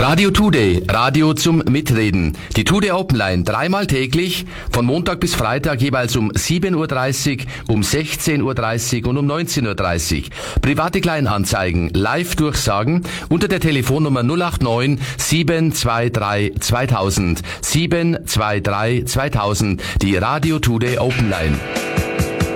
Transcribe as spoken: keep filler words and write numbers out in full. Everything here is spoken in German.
Radio Today, Radio zum Mitreden. Die Today Open Line dreimal täglich, von Montag bis Freitag jeweils um sieben Uhr dreißig, um sechzehn Uhr dreißig und um neunzehn Uhr dreißig. Private Kleinanzeigen, Live-Durchsagen unter der Telefonnummer null acht neun sieben zwei drei zweitausend, sieben zwei drei zweitausend, die Radio Today Open Line.